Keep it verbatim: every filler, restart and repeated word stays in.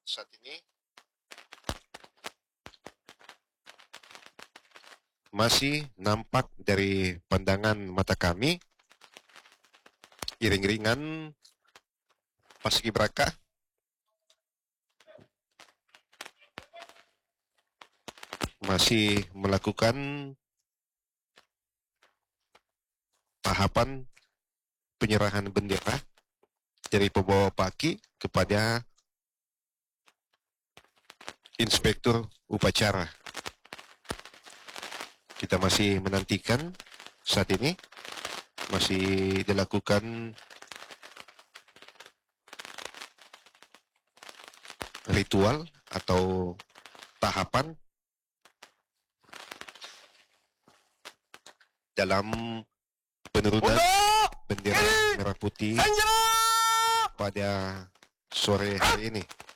saat ini masih nampak dari pandangan mata kami iring-iringan paskibraka masih melakukan tahapan penyerahan bendera dari pembawa paki kepada inspektur upacara. Kita masih menantikan saat ini masih dilakukan ritual atau tahapan dalam penurunan bendera merah putih pada sore hari ini.